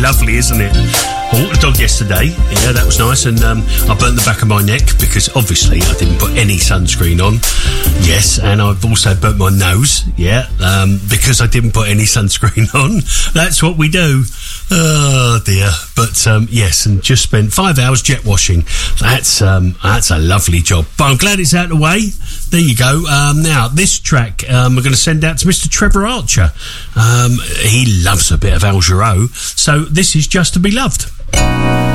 Lovely, isn't it? I walked the dog yesterday. Yeah, that was nice. And I burnt the back of my neck because obviously I didn't put any sunscreen on. Yes, and I've also burnt my nose. Yeah, because I didn't put any sunscreen on. That's what we do. Oh dear. But yes, and just spent 5 hours jet washing. That's a lovely job. But I'm glad it's out of the way. There you go. Now this track we're going to send out to Mr. Trevor Archer. He loves a bit of Al Jarreau. So this is Just to Be Loved.